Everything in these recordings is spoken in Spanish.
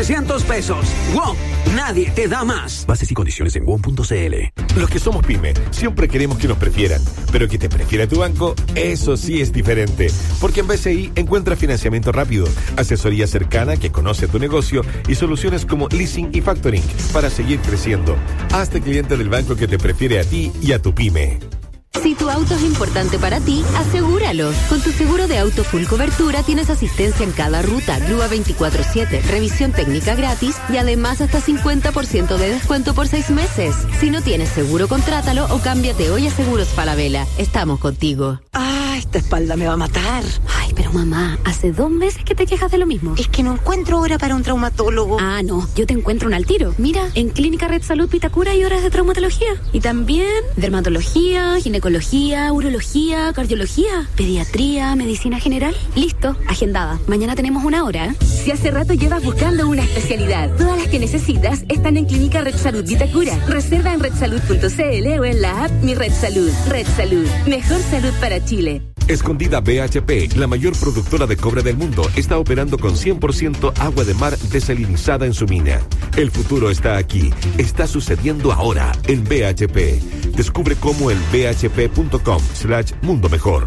900 pesos. WOM, nadie te da más. Bases y condiciones en WOM.cl. Los que somos pyme, siempre queremos que nos prefieran, pero que te prefiera tu banco, eso sí es diferente. Porque en BCI encuentra financiamiento rápido, asesoría cercana que conoce tu negocio y soluciones como leasing y factoring para seguir creciendo. Hazte cliente del banco que te prefiere a ti y a tu pyme. Si tu auto es importante para ti, asegúralo. Con tu seguro de auto full cobertura tienes asistencia en cada ruta, grúa 24/7, revisión técnica gratis y además hasta 50% de descuento por 6 meses. Si no tienes seguro, contrátalo o cámbiate hoy a Seguros Falabella. Estamos contigo. Ah, esta espalda me va a matar. Ay, pero mamá, hace 2 meses que te quejas de lo mismo. Es que no encuentro hora para un traumatólogo. Ah, no, yo te encuentro un al tiro. Mira, en Clínica Red Salud Vitacura hay horas de traumatología. Y también dermatología, ginecología, urología, cardiología, pediatría, medicina general. Listo, agendada. Mañana tenemos una hora. Si hace rato llevas buscando una especialidad, todas las que necesitas están en Clínica Red Salud Vitacura. Reserva en redsalud.cl o en la app Mi Red Salud. Red Salud, mejor salud para Chile. Escondida BHP, la mayor productora de cobre del mundo, está operando con 100% agua de mar desalinizada en su mina. El futuro está aquí. Está sucediendo ahora en BHP. Descubre cómo en bhp.com/mundo mejor.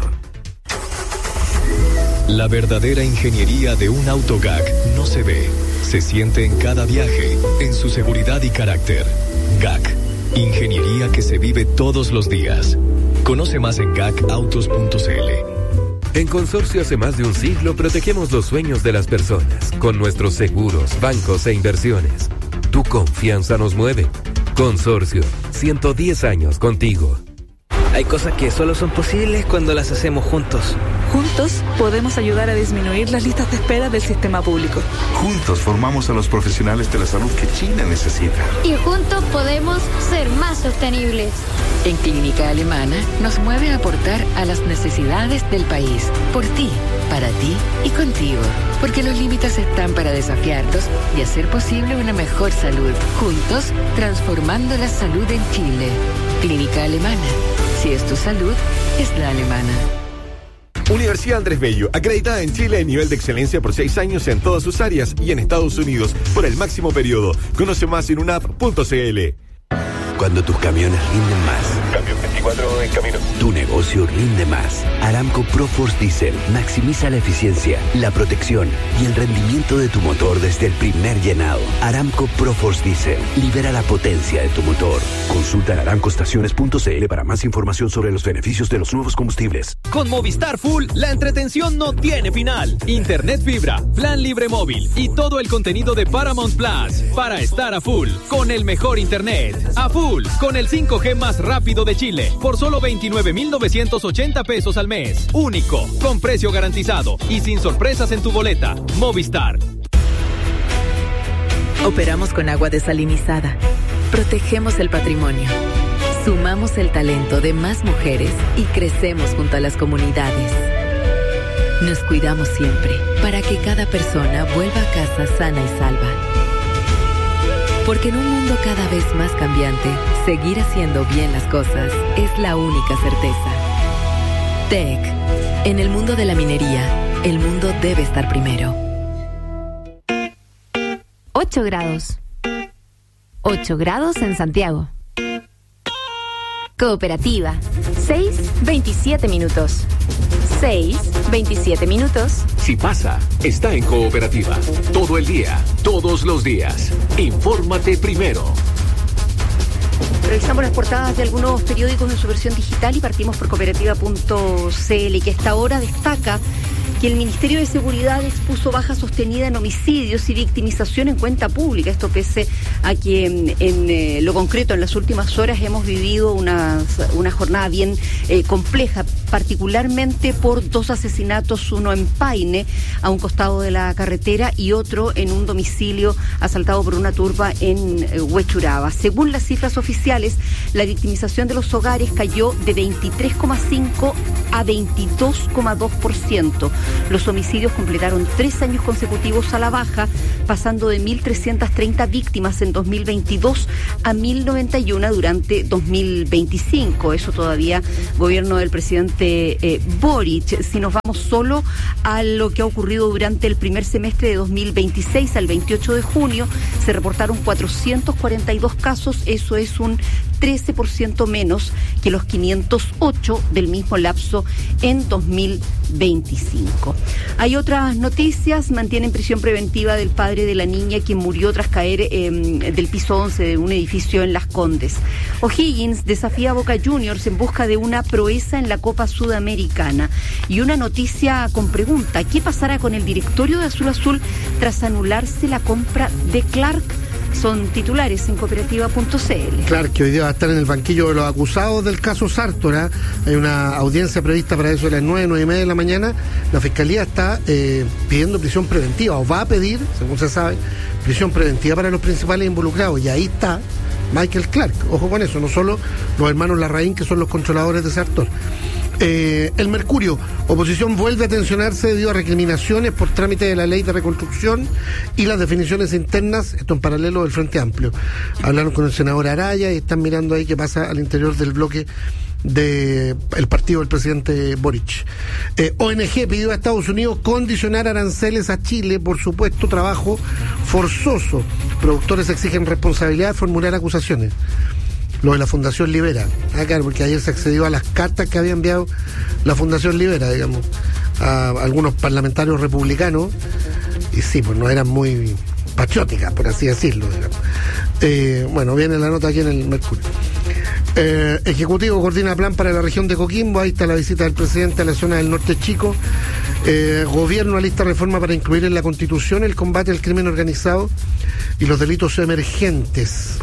La verdadera ingeniería de un Autogag no se ve, se siente en cada viaje, en su seguridad y carácter. GAC, ingeniería que se vive todos los días. Conoce más en gacautos.cl. En Consorcio hace más de un siglo protegemos los sueños de las personas con nuestros seguros, bancos e inversiones. Tu confianza nos mueve. Consorcio, 110 años contigo. Hay cosas que solo son posibles cuando las hacemos juntos. Juntos podemos ayudar a disminuir las listas de espera del sistema público. Juntos formamos a los profesionales de la salud que Chile necesita. Y juntos podemos ser más sostenibles. En Clínica Alemana nos mueve a aportar a las necesidades del país. Por ti, para ti y contigo. Porque los límites están para desafiarlos y hacer posible una mejor salud. Juntos, transformando la salud en Chile. Clínica Alemana. Si es tu salud, es la alemana. Universidad Andrés Bello, acreditada en Chile en nivel de excelencia por 6 años en todas sus áreas y en Estados Unidos por el máximo periodo. Conoce más en unap.cl. Cuando tus camiones rinden más. Camión 24 en camino. Tu negocio rinde más. Aramco ProForce Diesel maximiza la eficiencia, la protección y el rendimiento de tu motor desde el primer llenado. Aramco ProForce Diesel libera la potencia de tu motor. Consulta en aramcoestaciones.cl para más información sobre los beneficios de los nuevos combustibles. Con Movistar Full, la entretención no tiene final. Internet fibra, plan libre móvil y todo el contenido de Paramount Plus para estar a full con el mejor internet. A full con el 5G más rápido de Chile por solo 29,980 pesos al mes. Único, con precio garantizado y sin sorpresas en tu boleta. Movistar. Operamos con agua desalinizada. Protegemos el patrimonio. Sumamos el talento de más mujeres y crecemos junto a las comunidades. Nos cuidamos siempre para que cada persona vuelva a casa sana y salva. Porque en un mundo cada vez más cambiante, seguir haciendo bien las cosas es la única certeza. TEC. En el mundo de la minería, el mundo debe estar primero. 8 grados. 8 grados en Santiago. Cooperativa. 6:27 minutos. 6:27 minutos. Si pasa, está en Cooperativa. Todo el día, todos los días. Infórmate primero. Revisamos las portadas de algunos periódicos en su versión digital y partimos por cooperativa.cl, que hasta ahora destaca que el Ministerio de Seguridad expuso baja sostenida en homicidios y victimización en cuenta pública. Esto pese a que en lo concreto en las últimas horas hemos vivido una jornada bien compleja, particularmente por 2 asesinatos, uno en Paine, a un costado de la carretera, y otro en un domicilio asaltado por una turba en Huechuraba. Según las cifras oficiales, la victimización de los hogares cayó de 23,5% a 22,2%. Los homicidios completaron 3 años consecutivos a la baja, pasando de 1.330 víctimas en 2022 a 1.091 durante 2025. Eso todavía gobierno del presidente presidente Boric. Si nos vamos solo a lo que ha ocurrido durante el primer semestre de 2026 al 28 de junio, se reportaron 442 casos, eso es un 13% menos que los 508 del mismo lapso en 2025. Hay otras noticias. Mantienen prisión preventiva del padre de la niña quien murió tras caer del piso 11 de un edificio en Las Condes. O'Higgins desafía a Boca Juniors en busca de una proeza en la Copa Sudamericana. Y una noticia con pregunta: ¿qué pasará con el directorio de Azul Azul tras anularse la compra de Clark? Son titulares en cooperativa.cl. Clark, que hoy día va a estar en el banquillo de los acusados del caso Sartor. Hay una audiencia prevista para eso a las 9:30 de la mañana. La Fiscalía está pidiendo prisión preventiva, o va a pedir, según se sabe, prisión preventiva para los principales involucrados. Y ahí está Michael Clark. Ojo con eso, no solo los hermanos Larraín, que son los controladores de Sartor. El Mercurio, oposición vuelve a tensionarse debido a recriminaciones por trámite de la ley de reconstrucción y las definiciones internas, esto en paralelo del Frente Amplio. Hablaron con el senador Araya y están mirando ahí qué pasa al interior del bloque del partido del presidente Boric. ONG pidió a Estados Unidos condicionar aranceles a Chile por supuesto trabajo forzoso. Productores exigen responsabilidad, formular acusaciones. Lo de la Fundación Libera. Claro, porque ayer se accedió a las cartas que había enviado la Fundación Libera, digamos, a algunos parlamentarios republicanos, y sí, pues no eran muy patrióticas, por así decirlo, digamos. Bueno, viene la nota aquí en el Mercurio. Ejecutivo coordina plan para la región de Coquimbo. Ahí está la visita del presidente a la zona del norte chico. Gobierno alista reforma para incluir en la Constitución el combate al crimen organizado y los delitos emergentes.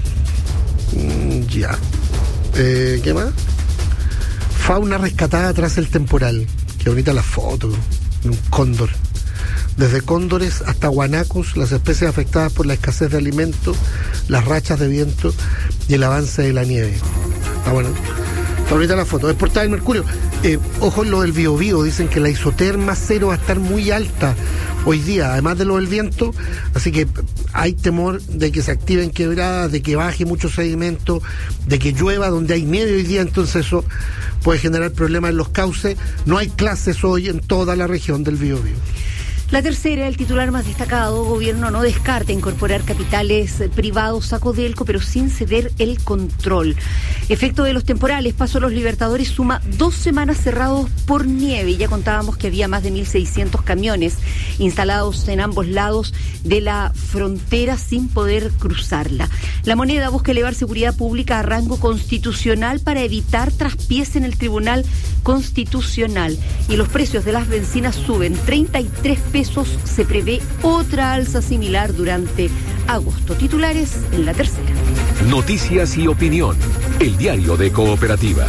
Ya. ¿Qué más? Fauna rescatada tras el temporal. Qué bonita la foto. Un cóndor. Desde cóndores hasta guanacos, las especies afectadas por la escasez de alimentos, las rachas de viento y el avance de la nieve. Ah, bueno. Está bonita la foto. Es portada del Mercurio. Ojo en lo del Biobío. Dicen que la isoterma cero va a estar muy alta hoy día, además de lo del viento. Así que hay temor de que se activen quebradas, de que baje mucho sedimento, de que llueva donde hay nieve hoy día. Entonces eso puede generar problemas en los cauces. No hay clases hoy en toda la región del Biobío. La tercera, el titular más destacado: gobierno no descarta incorporar capitales privados a Codelco, pero sin ceder el control. Efecto de los temporales: Paso Los Libertadores suma 2 semanas cerrados por nieve. Ya contábamos que había más de 1.600 camiones instalados en ambos lados de la frontera sin poder cruzarla. La Moneda busca elevar seguridad pública a rango constitucional para evitar traspiés en el Tribunal Constitucional. Y los precios de las bencinas suben 33 pesos. Se prevé otra alza similar durante agosto. Titulares en la tercera. Noticias y opinión. El diario de Cooperativa.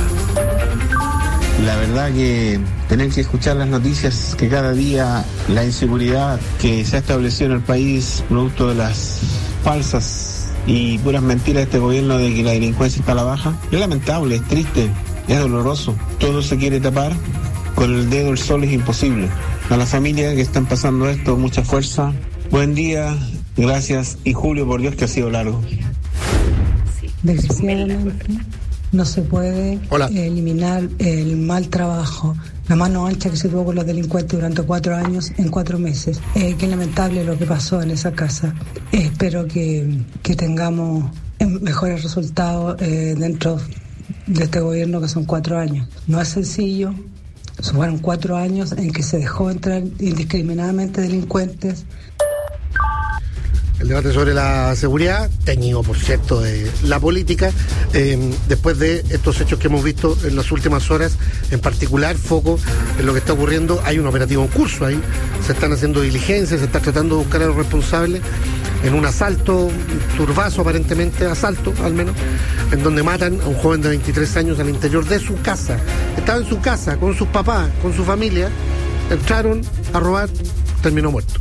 La verdad que tener que escuchar las noticias que cada día la inseguridad que se ha establecido en el país producto de las falsas y puras mentiras de este gobierno de que la delincuencia está a la baja es lamentable, es triste, es doloroso. Todo se quiere tapar, con el dedo el sol es imposible. A las familias que están pasando esto, mucha fuerza. Buen día, gracias, y Julio, por Dios que ha sido largo. Desgraciadamente no se puede eliminar el mal trabajo, la mano ancha que se tuvo con los delincuentes durante 4 años en 4 meses. Qué lamentable lo que pasó en esa casa. Espero que tengamos mejores resultados dentro de este gobierno, que son 4 años. No es sencillo. Fueron 4 años en que se dejó entrar indiscriminadamente delincuentes. El debate sobre la seguridad, teñido por cierto de la política, después de estos hechos que hemos visto en las últimas horas, en particular foco en lo que está ocurriendo. Hay un operativo en curso ahí, se están haciendo diligencias, se está tratando de buscar a los responsables en un asalto, turbazo aparentemente, asalto al menos, en donde matan a un joven de 23 años al interior de su casa. Estaba en su casa, con sus papás, con su familia, entraron a robar, terminó muerto.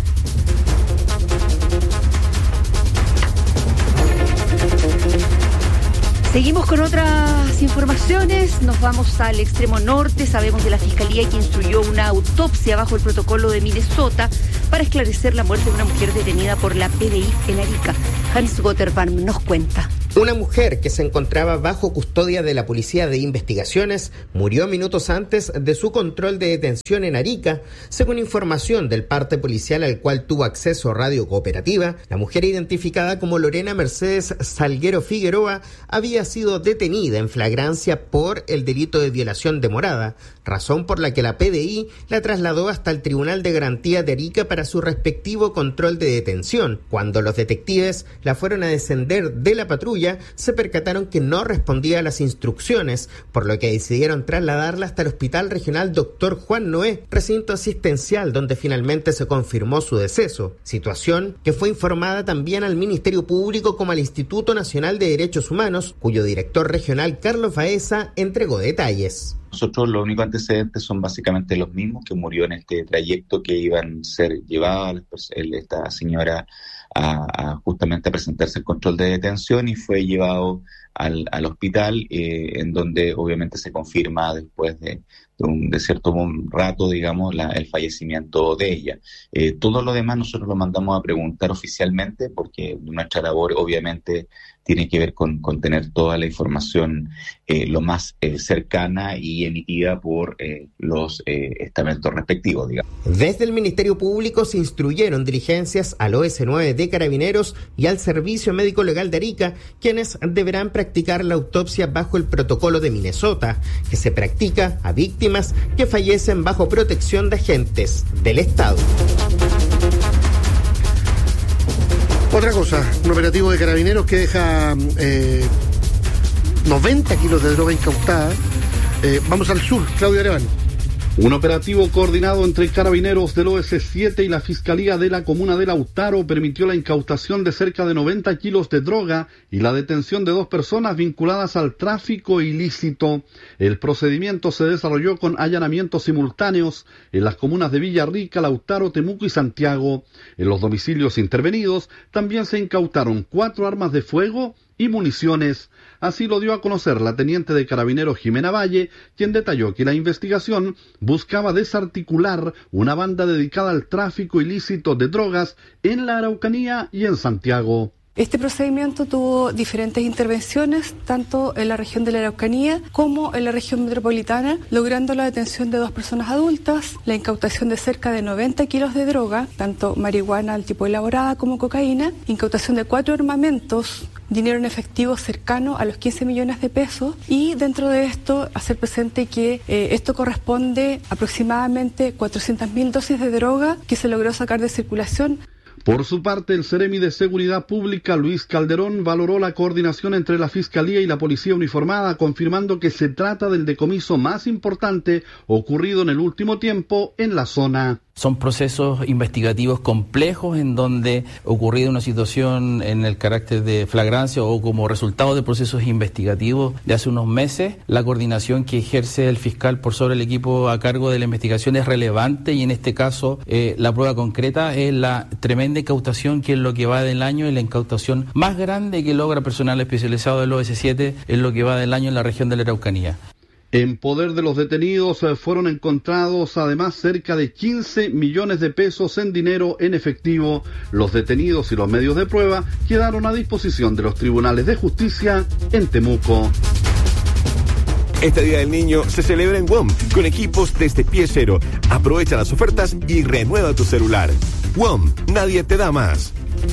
Seguimos con otras informaciones, nos vamos al extremo norte. Sabemos de la Fiscalía que instruyó una autopsia bajo el protocolo de Minnesota para esclarecer la muerte de una mujer detenida por la PDI en Arica. Hans Gotterbaum nos cuenta. Una mujer que se encontraba bajo custodia de la Policía de Investigaciones murió minutos antes de su control de detención en Arica. Según información del parte policial al cual tuvo acceso Radio Cooperativa, la mujer identificada como Lorena Mercedes Salguero Figueroa había sido detenida en flagrancia por el delito de violación de morada, razón por la que la PDI la trasladó hasta el Tribunal de Garantía de Arica para su respectivo control de detención. Cuando los detectives la fueron a descender de la patrulla, se percataron que no respondía a las instrucciones, por lo que decidieron trasladarla hasta el Hospital Regional Dr. Juan Noé, recinto asistencial donde finalmente se confirmó su deceso, situación que fue informada también al Ministerio Público como al Instituto Nacional de Derechos Humanos, cuyo director regional Carlos Baeza entregó detalles. Nosotros los únicos antecedentes son básicamente los mismos, que murió en este trayecto que iban a ser llevadas esta señora justamente a presentarse el control de detención y fue llevado al hospital, en donde obviamente se confirma después de cierto rato, digamos, el fallecimiento de ella. Todo lo demás nosotros lo mandamos a preguntar oficialmente, porque nuestra labor obviamente tiene que ver con tener toda la información lo más cercana y emitida por los estamentos respectivos, digamos. Desde el Ministerio Público se instruyeron diligencias al OS9 de Carabineros y al Servicio Médico Legal de Arica, quienes deberán practicar la autopsia bajo el protocolo de Minnesota, que se practica a víctimas que fallecen bajo protección de agentes del Estado. Otra cosa, un operativo de Carabineros que deja 90 kilos de droga incautada. Vamos al sur, Claudio Arevalo. Un operativo coordinado entre Carabineros del OS7 y la Fiscalía de la Comuna de Lautaro permitió la incautación de cerca de 90 kilos de droga y la detención de 2 personas vinculadas al tráfico ilícito. El procedimiento se desarrolló con allanamientos simultáneos en las comunas de Villarrica, Lautaro, Temuco y Santiago. En los domicilios intervenidos también se incautaron 4 armas de fuego y municiones. Así lo dio a conocer la teniente de Carabineros Jimena Valle, quien detalló que la investigación buscaba desarticular una banda dedicada al tráfico ilícito de drogas en la Araucanía y en Santiago. Este procedimiento tuvo diferentes intervenciones, tanto en la región de la Araucanía como en la región metropolitana, logrando la detención de 2 personas adultas, la incautación de cerca de 90 kilos de droga, tanto marihuana al tipo elaborada como cocaína, incautación de 4 armamentos, dinero en efectivo cercano a los 15 millones de pesos y dentro de esto hacer presente que esto corresponde aproximadamente 400.000 dosis de droga que se logró sacar de circulación. Por su parte, el Seremi de Seguridad Pública, Luis Calderón, valoró la coordinación entre la Fiscalía y la Policía Uniformada, confirmando que se trata del decomiso más importante ocurrido en el último tiempo en la zona. Son procesos investigativos complejos en donde ocurrido una situación en el carácter de flagrancia o como resultado de procesos investigativos de hace unos meses, la coordinación que ejerce el fiscal por sobre el equipo a cargo de la investigación es relevante y en este caso la prueba concreta es la tremenda incautación que es lo que va del año y la incautación más grande que logra personal especializado del OS7 en lo que va del año en la región de la Araucanía. En poder de los detenidos fueron encontrados además cerca de 15 millones de pesos en dinero en efectivo. Los detenidos y los medios de prueba quedaron a disposición de los tribunales de justicia en Temuco. Este Día del Niño se celebra en WOM con equipos desde pie cero. Aprovecha las ofertas y renueva tu celular. WOM, nadie te da más.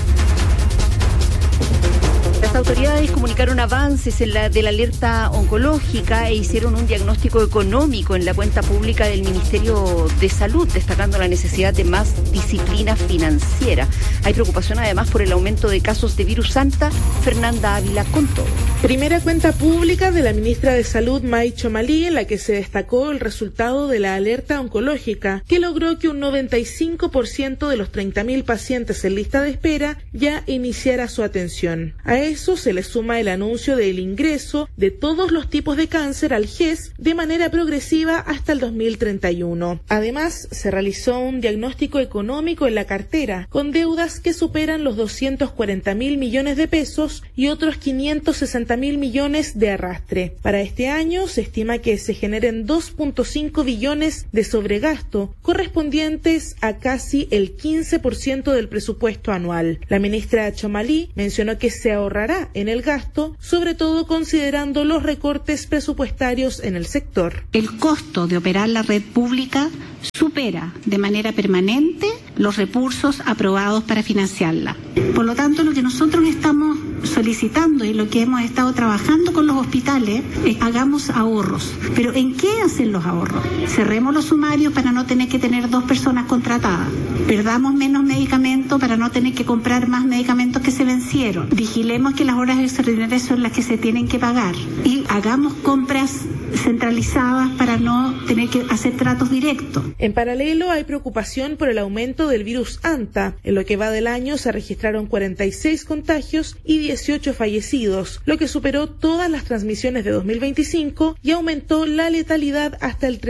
Las autoridades comunicaron avances de la alerta oncológica e hicieron un diagnóstico económico en la cuenta pública del Ministerio de Salud, destacando la necesidad de más disciplina financiera. Hay preocupación además por el aumento de casos de virus Santa. Fernanda Ávila con todo. Primera cuenta pública de la ministra de Salud, May Chomalí, en la que se destacó el resultado de la alerta oncológica, que logró que un 95% de los 30.000 pacientes en lista de espera ya iniciara su atención. A eso se le suma el anuncio del ingreso de todos los tipos de cáncer al GES de manera progresiva hasta el 2031. Además, se realizó un diagnóstico económico en la cartera, con deudas que superan los 240.000 millones de pesos y otros 560.000 millones de arrastre. Para este año se estima que se generen 2.5 billones de sobregasto, correspondientes a casi el 15% del presupuesto anual. La ministra Chomalí mencionó que se ahorrará ahorrará en el gasto, sobre todo considerando los recortes presupuestarios en el sector. El costo de operar la red pública supera de manera permanente los recursos aprobados para financiarla. Por lo tanto, lo que nosotros estamos solicitando y lo que hemos estado trabajando con los hospitales es hagamos ahorros. ¿Pero en qué hacen los ahorros? Cerremos los sumarios para no tener que tener 2 personas contratadas. Perdamos menos medicamentos para no tener que comprar más medicamentos que se vencieron. Vigilemos que las horas extraordinarias son las que se tienen que pagar. Y hagamos compras centralizadas para no tener que hacer tratos directos. En paralelo, hay preocupación por el aumento del virus ANTA. En lo que va del año se registraron 46 contagios y 18 fallecidos, lo que superó todas las transmisiones de 2025 y aumentó la letalidad hasta el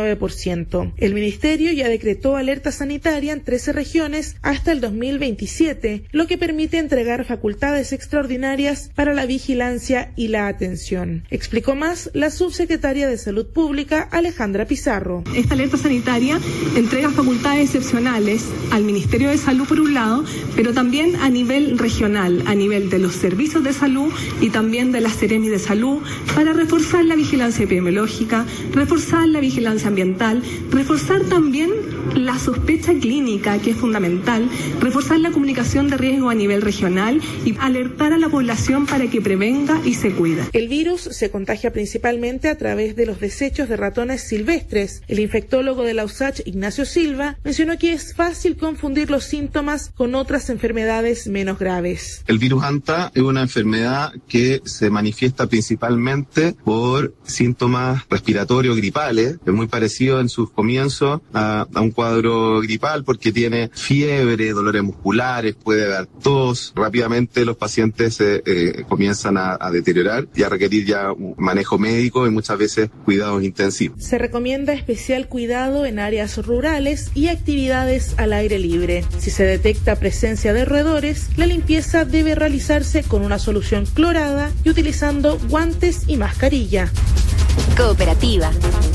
39%. El ministerio ya decretó alerta sanitaria en 13 regiones hasta el 2027, lo que permite entregar facultades extraordinarias para la vigilancia y la atención. Explicó más la subsecretaria de Salud Pública, Alejandra Pizarro. Esta alerta sanitaria entrega facultades excepcionales al Ministerio de Salud por un lado, pero también a nivel regional, a nivel de los servicios de salud y también de las Seremi de salud, para reforzar la vigilancia epidemiológica, reforzar la vigilancia ambiental, reforzar también la sospecha clínica, que es fundamental, reforzar la comunicación de riesgo a nivel regional y alertar a la población para que prevenga y se cuida. El virus se contagia principalmente a través de los desechos de ratones silvestres. El infectólogo de la USACH, Ignacio Silva, mencionó que es fácil confundir los síntomas con otras enfermedades menos graves. El virus ANTA es una enfermedad que se manifiesta principalmente por síntomas respiratorios gripales. Es muy parecido en sus comienzos a un cuadro gripal porque tiene fiebre, dolores musculares, puede dar tos. Rápidamente los pacientes comienzan a deteriorar y a requerir ya un manejo médico y muchas veces cuidados intensivos. Se recomienda especial cuidado en áreas rurales y actividades al aire libre. Si se detecta presencia de roedores, la limpieza debe realizarse con una solución clorada y utilizando guantes y mascarilla. Cooperativa.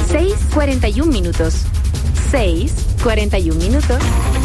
6:41 minutos. 6:41 minutos.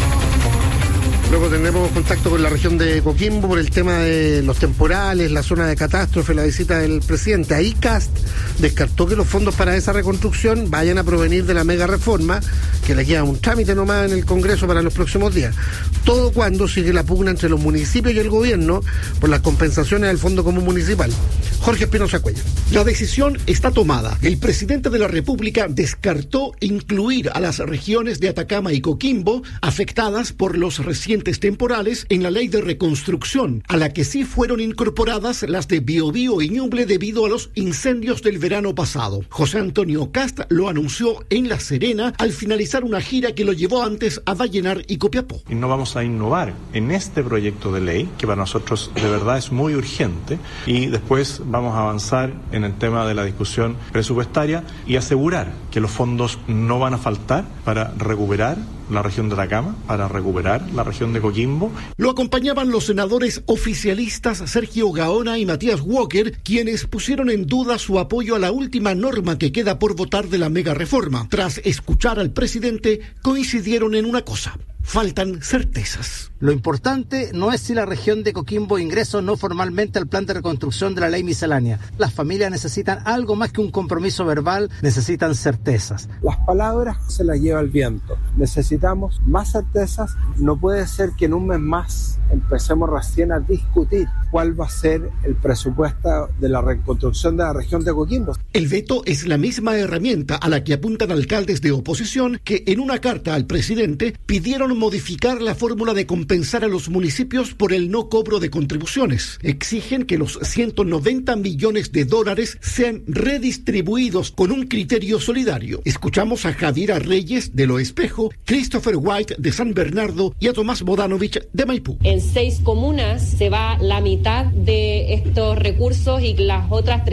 Luego tendremos contacto con la región de Coquimbo por el tema de los temporales, la zona de catástrofe, la visita del presidente. Ahí CAST descartó que los fondos para esa reconstrucción vayan a provenir de la mega reforma, que le queda un trámite nomás en el Congreso para los próximos días. Todo cuando sigue la pugna entre los municipios y el gobierno por las compensaciones al Fondo Común Municipal. Jorge Espinosa Cuellar. La decisión está tomada. El presidente de la República descartó incluir a las regiones de Atacama y Coquimbo afectadas por los recientes temporales en la ley de reconstrucción, a la que sí fueron incorporadas las de Biobío y Ñuble debido a los incendios del verano pasado. José Antonio Kast lo anunció en La Serena al finalizar una gira que lo llevó antes a Vallenar y Copiapó. Y no vamos a innovar en este proyecto de ley, que para nosotros de verdad es muy urgente, y después vamos a avanzar en el tema de la discusión presupuestaria y asegurar que los fondos no van a faltar para recuperar la región de Atacama, para recuperar la región de Coquimbo. Lo acompañaban los senadores oficialistas Sergio Gaona y Matías Walker, quienes pusieron en duda su apoyo a la última norma que queda por votar de la mega reforma. Tras escuchar al presidente, coincidieron en una cosa: faltan certezas. Lo importante no es si la región de Coquimbo ingresa o no formalmente al plan de reconstrucción de la ley miscelánea. Las familias necesitan algo más que un compromiso verbal, necesitan certezas. Las palabras se las lleva el viento. Necesitamos más certezas. No puede ser que en un mes más empecemos recién a discutir cuál va a ser el presupuesto de la reconstrucción de la región de Coquimbo. El veto es la misma herramienta a la que apuntan alcaldes de oposición que en una carta al presidente pidieron modificar la fórmula de compensar a los municipios por el no cobro de contribuciones. Exigen que los $190 millones sean redistribuidos con un criterio solidario. Escuchamos a Javiera Reyes de Lo Espejo, Christopher White de San Bernardo y a Tomás Bodanovich de Maipú. En 6 comunas se va la mitad de estos recursos y las otras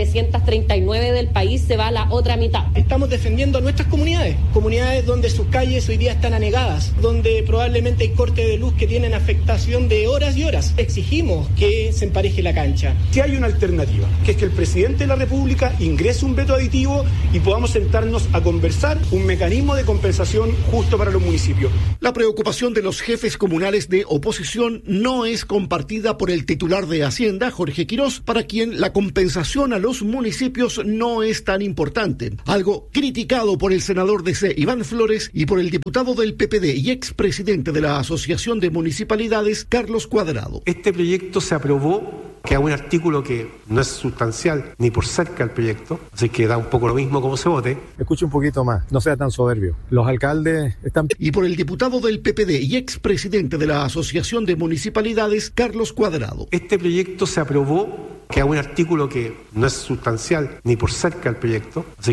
339 del país se va la otra mitad. Estamos defendiendo a nuestras comunidades donde sus calles hoy día están anegadas, donde probablemente hay corte de luz que tienen afectación de horas y horas. Exigimos que se empareje la cancha. Si hay una alternativa, que es que el presidente de la República ingrese un veto aditivo y podamos sentarnos a conversar un mecanismo de compensación justo para los municipios. La preocupación de los jefes comunales de oposición no es compartida por el titular de de Hacienda, Jorge Quirós, para quien la compensación a los municipios no es tan importante. Algo criticado por el senador DC, Iván Flores, y por el diputado del PPD y expresidente de la Asociación de Municipalidades, Carlos Cuadrado. Este proyecto se aprobó, que hay un artículo que no es sustancial ni por cerca del proyecto, así que da un poco lo mismo como se vote. Escuche un poquito más, no sea tan soberbio. Los alcaldes están... Y por el diputado del PPD y expresidente de la Asociación de Municipalidades, Carlos Cuadrado. Este proyecto se aprobó, que hay un artículo que no es sustancial ni por cerca del proyecto, así